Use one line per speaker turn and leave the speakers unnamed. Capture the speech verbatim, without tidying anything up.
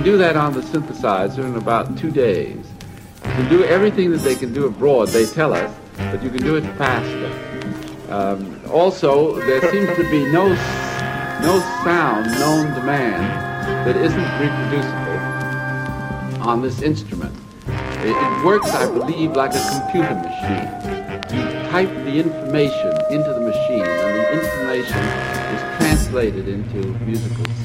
can do that on the synthesizer in about two days. You can do everything that they can do abroad, they tell us, but you can do it faster. Um, also, there seems to be no, no sound known to man that isn't reproducible on this instrument. It, it works, I believe, like a computer machine. You type the information into the machine, and the information is translated into musical